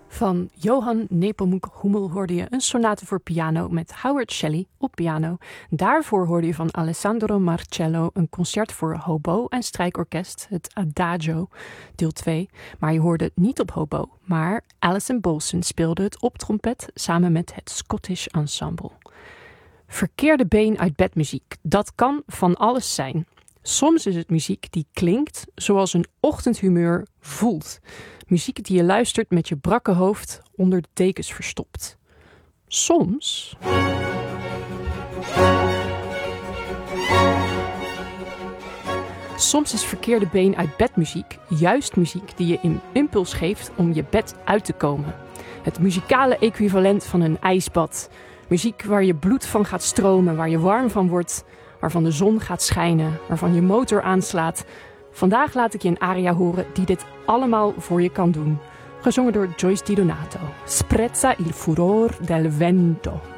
Van Johann Nepomuk Hummel hoorde je een sonate voor piano met Howard Shelley op piano. Daarvoor hoorde je van Alessandro Marcello een concert voor hobo en strijkorkest, het Adagio, deel 2. Maar je hoorde het niet op hobo, maar Alison Bolson speelde het op trompet samen met het Scottish Ensemble. Verkeerde been uit bedmuziek, dat kan van alles zijn. Soms is het muziek die klinkt zoals een ochtendhumeur voelt. Muziek die je luistert met je brakke hoofd onder de dekens verstopt. Soms is verkeerde been uit bedmuziek juist muziek die je een impuls geeft om je bed uit te komen. Het muzikale equivalent van een ijsbad. Muziek waar je bloed van gaat stromen, waar je warm van wordt, waarvan de zon gaat schijnen, waarvan je motor aanslaat. Vandaag laat ik je een aria horen die dit allemaal voor je kan doen. Gezongen door Joyce Di Donato. Sprezza il furor del vento.